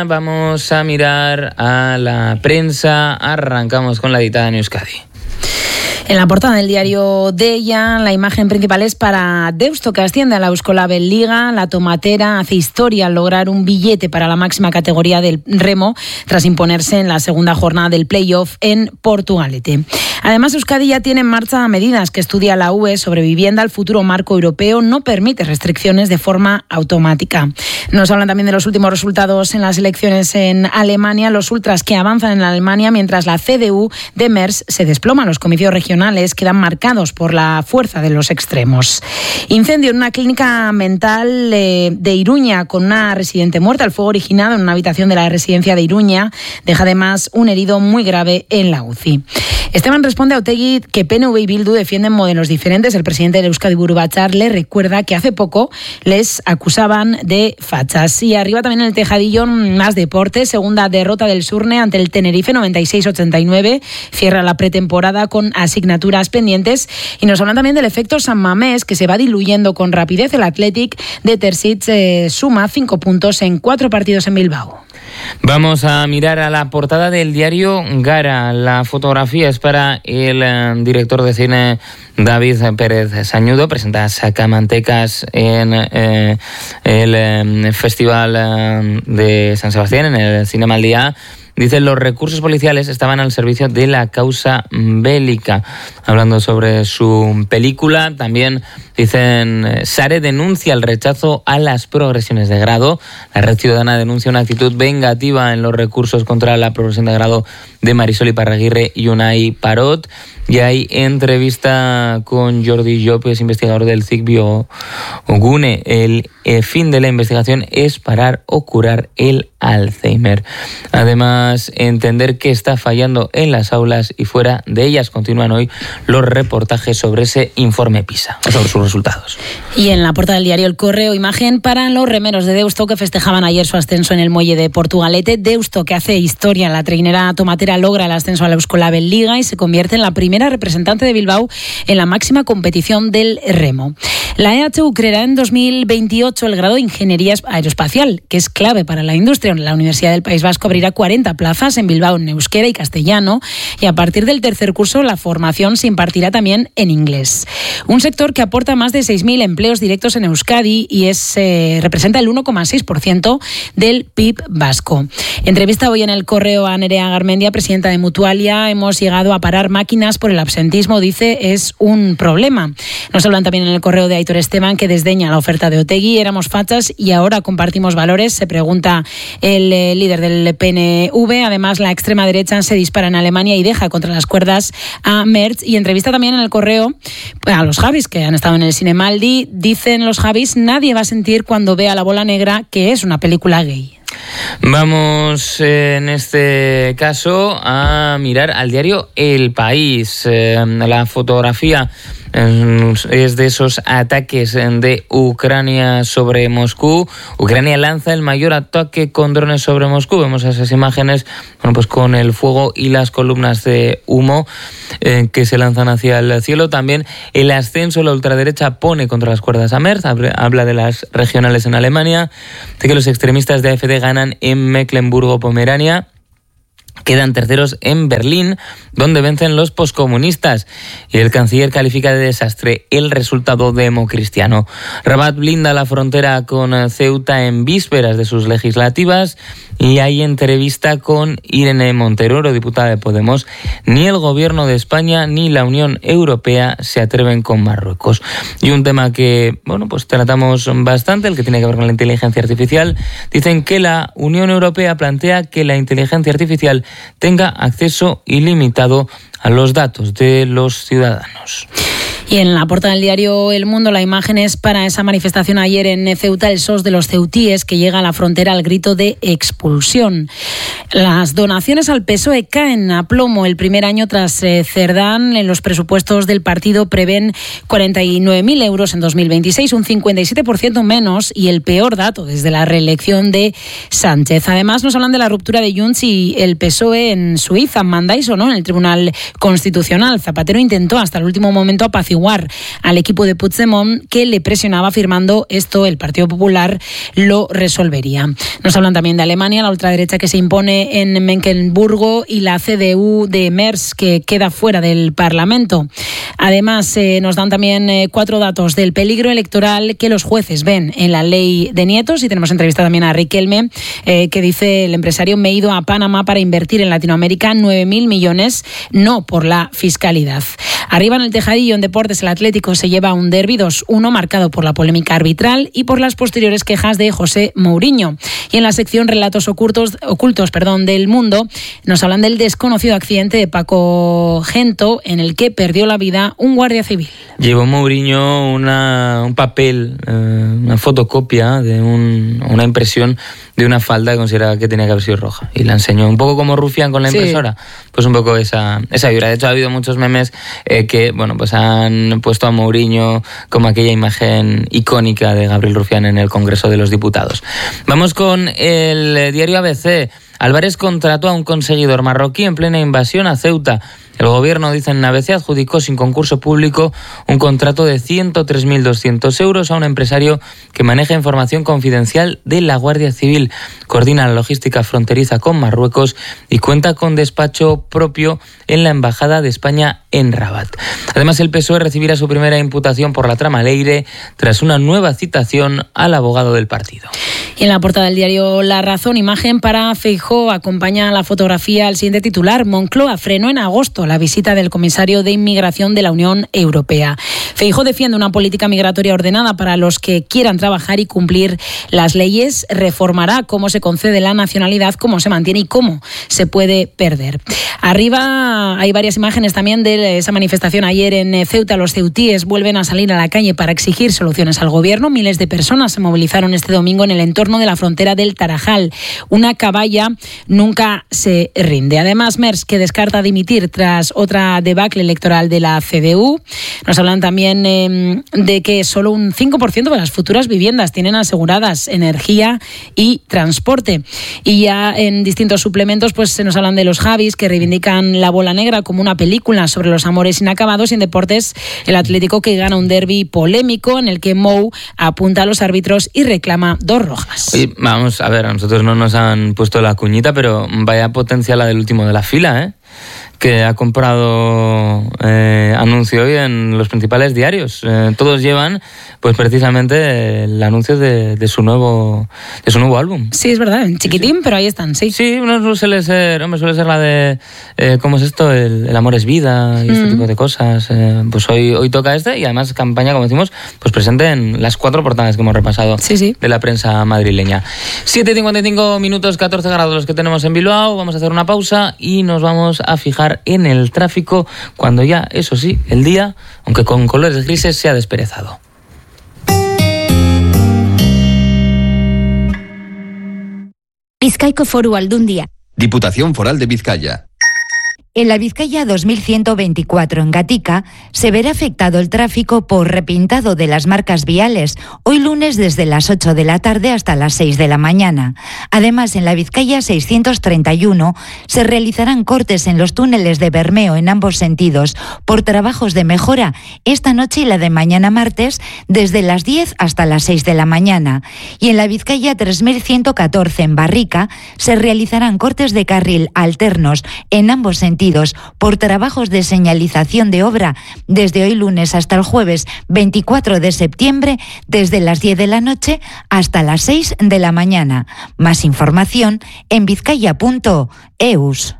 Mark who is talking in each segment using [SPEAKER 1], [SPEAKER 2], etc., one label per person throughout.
[SPEAKER 1] Vamos a mirar a la prensa. Arrancamos con la editada en Euskadi.
[SPEAKER 2] En la portada del diario Deia, la imagen principal es para Deusto, que asciende a la Euskolabel Liga. La tomatera hace historia al lograr un billete para la máxima categoría del remo tras imponerse en la segunda jornada del playoff en Portugalete. Además, Euskadi ya tiene en marcha medidas que estudia la UE sobre vivienda. El futuro marco europeo no permite restricciones de forma automática. Nos hablan también de los últimos resultados en las elecciones en Alemania. Los ultras que avanzan en Alemania mientras la CDU de Merz se desploma. Los comicios regionales quedan marcados por la fuerza de los extremos. Incendio en una clínica mental de Iruña con una residente muerta. El fuego originado en una habitación de la residencia de Iruña deja además un herido muy grave en la UCI. Esteban responde a Otegi que PNV y Bildu defienden modelos diferentes. El presidente del Euskadi Buru Batzar le recuerda que hace poco les acusaban de fachas. Y arriba también en el tejadillo más deporte. Segunda derrota del Surne ante el Tenerife 96-89. Cierra la pretemporada con asignaturas pendientes. Y nos hablan también del efecto San Mamés, que se va diluyendo con rapidez. El Athletic de Terzic suma 5 puntos en 4 partidos en Bilbao.
[SPEAKER 1] Vamos a mirar a la portada del diario Gara. La fotografía es para el director de cine David Pérez Sañudo. Presenta Sacamantecas en el Festival de San Sebastián, en el Cinema al Día. Dicen los recursos policiales estaban al servicio de la causa bélica. Hablando sobre su película, también dicen Sare denuncia el rechazo a las progresiones de grado. La Red Ciudadana denuncia una actitud vengativa en los recursos contra la progresión de grado de Marisol Iparraguirre y Unai Parot. Y hay entrevista con Jordi Llopes, investigador del CIC Biogune. El fin de la investigación es parar o curar el Alzheimer. Además, entender qué está fallando en las aulas y fuera de ellas. Continúan hoy los reportajes sobre ese informe PISA, sobre sus resultados.
[SPEAKER 2] Y en la portada del diario El Correo, imagen para los remeros de Deusto que festejaban ayer su ascenso en el muelle de Portugalete. Deusto, que hace historia, la trainera tomatera logra el ascenso a la Euskolabel Liga y se convierte en la primera representante de Bilbao en la máxima competición del remo. La EHU creará en 2028 el grado de Ingeniería Aeroespacial, que es clave para la industria. La Universidad del País Vasco abrirá 40 plazas en Bilbao en euskera y castellano, y a partir del tercer curso la formación se impartirá también en inglés. Un sector que aporta más de 6.000 empleos directos en Euskadi y representa el 1,6% del PIB vasco. Entrevista hoy en El Correo a Nerea Garmendia, presidenta de Mutualia. Hemos llegado a parar máquinas por el absentismo, dice, es un problema. Nos hablan también en El Correo de Aitor Esteban, que desdeña la oferta de Otegi. Éramos fachas y ahora compartimos valores, se pregunta el líder del PNV. Además, la extrema derecha se dispara en Alemania y deja contra las cuerdas a Merz. Y entrevista también en El Correo a los Javis, que han estado en el Cinemaldi. Dicen los Javis, nadie va a sentir cuando vea La Bola Negra que es una película gay.
[SPEAKER 1] Vamos en este caso a mirar al diario El País. La fotografía es de esos ataques de Ucrania sobre Moscú. Ucrania lanza el mayor ataque con drones sobre Moscú. Vemos esas imágenes, pues con el fuego y las columnas de humo que se lanzan hacia el cielo. También el ascenso, la ultraderecha pone contra las cuerdas a Merz. Habla de las regionales en Alemania, de que los extremistas de AfD ganan en Mecklemburgo-Pomerania. Quedan terceros en Berlín, donde vencen los poscomunistas. Y el canciller califica de desastre el resultado democristiano. Rabat blinda la frontera con Ceuta en vísperas de sus legislativas. Y hay entrevista con Irene Montero, eurodiputada de Podemos. Ni el gobierno de España ni la Unión Europea se atreven con Marruecos. Y un tema que, pues tratamos bastante, el que tiene que ver con la inteligencia artificial. Dicen que la Unión Europea plantea que la inteligencia artificial tenga acceso ilimitado a los datos de los ciudadanos.
[SPEAKER 2] Y en la portada del diario El Mundo, la imagen es para esa manifestación ayer en Ceuta, el SOS de los ceutíes, que llega a la frontera al grito de expulsión. Las donaciones al PSOE caen a plomo el primer año tras Cerdán. En los presupuestos del partido prevén 49.000 euros en 2026, un 57% menos y el peor dato desde la reelección de Sánchez. Además, nos hablan de la ruptura de Junts y el PSOE en Suiza. ¿Mandáis o no en el Tribunal Constitucional? Zapatero intentó hasta el último momento apaciguar apaciguar al equipo de Puigdemont, que le presionaba afirmando esto el Partido Popular lo resolvería. Nos hablan también de Alemania, la ultraderecha que se impone en Mecklenburgo y la CDU de Merz, que queda fuera del Parlamento. Además, nos dan también 4 datos del peligro electoral que los jueces ven en la ley de nietos, y tenemos entrevista también a Riquelme, que dice: el empresario me he ido a Panamá para invertir en Latinoamérica 9.000 millones, no por la fiscalidad. Arriba en el tejadillo, en deportes, el Atlético se lleva un derbi 2-1 marcado por la polémica arbitral y por las posteriores quejas de José Mourinho. Y en la sección Relatos ocultos del mundo, nos hablan del desconocido accidente de Paco Gento, en el que perdió la vida un guardia civil.
[SPEAKER 1] Llevó Mourinho un papel, una fotocopia de una impresión de una falda que consideraba que tenía que haber sido roja, y la enseñó un poco como Rufián con la impresora. Pues un poco esa vibra. De hecho, ha habido muchos memes que pues han puesto a Mourinho como aquella imagen icónica de Gabriel Rufián en el Congreso de los Diputados. Vamos con el diario ABC. Álvarez contrató a un conseguidor marroquí en plena invasión a Ceuta. El gobierno, dice en ABC, adjudicó sin concurso público un contrato de 103.200 euros a un empresario que maneja información confidencial de la Guardia Civil, coordina la logística fronteriza con Marruecos y cuenta con despacho propio en la Embajada de España en Rabat. Además, el PSOE recibirá su primera imputación por la trama Leire tras una nueva citación al abogado del partido.
[SPEAKER 2] Y en la portada del diario La Razón, imagen para Feijóo, acompaña a la fotografía al siguiente titular: Moncloa frenó en agosto la visita del comisario de Inmigración de la Unión Europea. Feijóo defiende una política migratoria ordenada para los que quieran trabajar y cumplir las leyes. Reformará cómo se concede la nacionalidad, cómo se mantiene y cómo se puede perder. Arriba hay varias imágenes también de esa manifestación ayer en Ceuta. Los ceutíes vuelven a salir a la calle para exigir soluciones al gobierno. Miles de personas se movilizaron este domingo en el entorno de la frontera del Tarajal. Una caballa nunca se rinde. Además, Merz, que descarta dimitir tras otra debacle electoral de la CDU. Nos hablan también de que solo un 5% de las futuras viviendas tienen aseguradas energía y transporte. Y ya en distintos suplementos pues se nos hablan de los Javis, que reivindican La Bola Negra como una película sobre los amores inacabados. Y en deportes, el Atlético, que gana un derbi polémico en el que Mou apunta a los árbitros y reclama 2 rojas.
[SPEAKER 1] Oye, vamos a ver, a nosotros no nos han puesto la cuñita, pero vaya potencia la del último de la fila, que ha comprado anuncio hoy en los principales diarios. Todos llevan pues precisamente el anuncio de su nuevo álbum.
[SPEAKER 2] Sí, es verdad, chiquitín, sí. Pero ahí están, sí.
[SPEAKER 1] Sí, uno suele ser la de ¿cómo es esto? El amor es vida y este tipo de cosas. Pues hoy toca y además campaña, como decimos, pues presente en las 4 portadas que hemos repasado de la prensa madrileña. 7:55 minutos, 14 grados los que tenemos en Bilbao. Vamos a hacer una pausa y nos vamos a fijar en el tráfico cuando ya, eso sí, el día, aunque con colores grises, se ha desperezado.
[SPEAKER 3] Bizkaiko Foru Aldundia.
[SPEAKER 4] Diputación Foral de Vizcaya.
[SPEAKER 3] En la Vizcaya 2124 en Gatica se verá afectado el tráfico por repintado de las marcas viales, hoy lunes desde las 8 de la tarde hasta las 6 de la mañana. Además, en la Vizcaya 631 se realizarán cortes en los túneles de Bermeo en ambos sentidos por trabajos de mejora esta noche y la de mañana martes desde las 10 hasta las 6 de la mañana. Y en la Vizcaya 3114 en Barrica se realizarán cortes de carril alternos en ambos sentidos por trabajos de señalización de obra desde hoy lunes hasta el jueves 24 de septiembre desde las 10 de la noche hasta las 6 de la mañana. Más información en vizcaya.eus.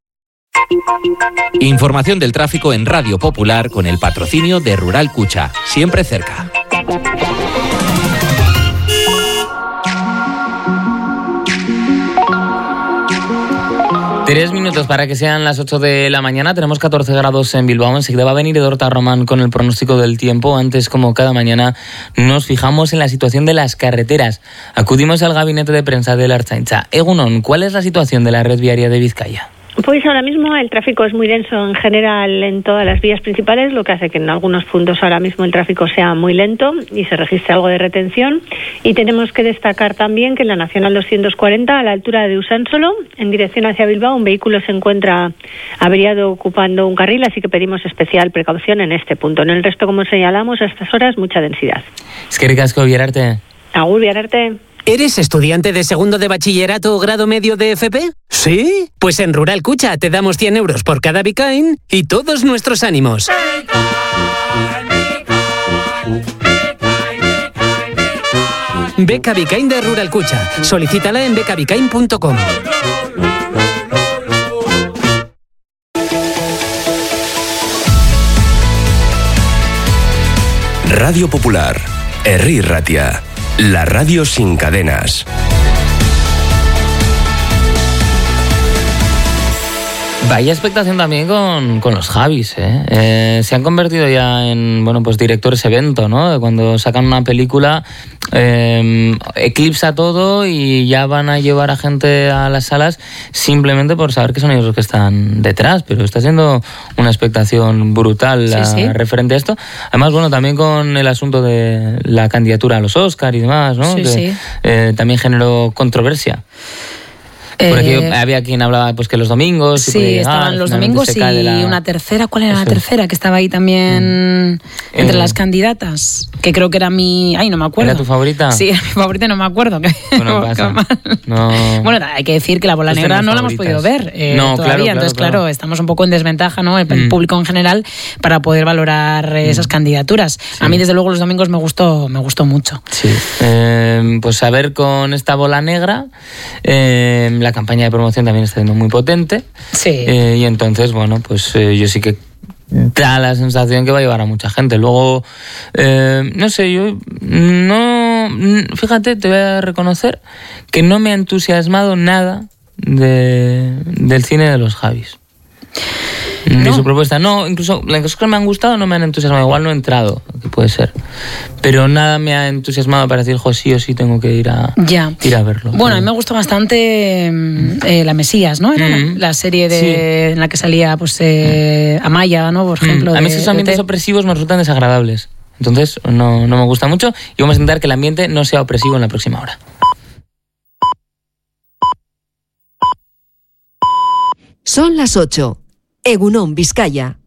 [SPEAKER 5] Información del tráfico en Radio Popular con el patrocinio de Rural Cucha, siempre cerca.
[SPEAKER 1] Tres minutos para que sean las 8 de la mañana. Tenemos 14 grados en Bilbao. Enseguida va a venir Edorta Román con el pronóstico del tiempo. Antes, como cada mañana, nos fijamos en la situación de las carreteras. Acudimos al gabinete de prensa de la Ertzaintza. Egunon, ¿cuál es la situación de la red viaria de Vizcaya?
[SPEAKER 6] Pues ahora mismo el tráfico es muy denso en general en todas las vías principales, lo que hace que en algunos puntos ahora mismo el tráfico sea muy lento y se registre algo de retención. Y tenemos que destacar también que en la Nacional 240, a la altura de Usánsolo, en dirección hacia Bilbao, un vehículo se encuentra averiado ocupando un carril, así que pedimos especial precaución en este punto. En el resto, como señalamos, a estas horas mucha densidad.
[SPEAKER 1] Es que ricasco, Biararte.
[SPEAKER 6] Agur, Biararte.
[SPEAKER 7] ¿Eres estudiante de segundo de bachillerato o grado medio de FP? ¿Sí? Pues en Rural Cucha te damos 100 euros por cada Bicain y todos nuestros ánimos. Beca Bicain de Rural Cucha. Solicítala en becabicain.com.
[SPEAKER 8] Radio Popular, Herri Ratia, la radio sin cadenas.
[SPEAKER 1] Vaya expectación también con los Javis, ¿eh? Se han convertido ya en, bueno, pues directores evento, ¿no? Cuando sacan una película, eclipsa todo y ya van a llevar a gente a las salas simplemente por saber que son ellos los que están detrás, pero está siendo una expectación brutal referente a esto. Además, bueno, también con el asunto de la candidatura a los Oscar y demás, ¿no? También generó controversia. Por aquí había quien hablaba pues que los domingos...
[SPEAKER 2] Sí, estaban los domingos y una tercera. ¿Cuál era la tercera? Que estaba ahí también entre las candidatas. Que creo que era mi... Ay, no me acuerdo.
[SPEAKER 1] ¿Era tu favorita?
[SPEAKER 2] Sí, era mi favorita, no me acuerdo.
[SPEAKER 1] Bueno, pasa.
[SPEAKER 2] No. Bueno, hay que decir que la bola negra no la hemos podido ver todavía. Entonces, claro, estamos un poco en desventaja, ¿no? El público en general para poder valorar esas candidaturas. Sí. A mí, desde luego, los domingos me gustó mucho.
[SPEAKER 1] Sí. Pues a ver con esta bola negra... la campaña de promoción también está siendo muy potente. Sí. Y entonces, bueno, pues yo sí que da la sensación que va a llevar a mucha gente. Luego, no sé, yo no... Fíjate, te voy a reconocer que no me ha entusiasmado nada del cine de los Javis. Ni su propuesta. No, incluso las cosas que me han gustado no me han entusiasmado. Igual no he entrado, que puede ser. Pero nada me ha entusiasmado para decir, sí o sí tengo que ir a verlo.
[SPEAKER 2] Bueno, a mí me gustó bastante La Mesías, ¿no? Era la serie en la que salía pues Amaya, ¿no? Por ejemplo.
[SPEAKER 1] A mí esos ambientes opresivos me resultan desagradables. Entonces no me gusta mucho. Y vamos a intentar que el ambiente no sea opresivo en la próxima hora.
[SPEAKER 9] Son las 8. Egunon, Vizcaya.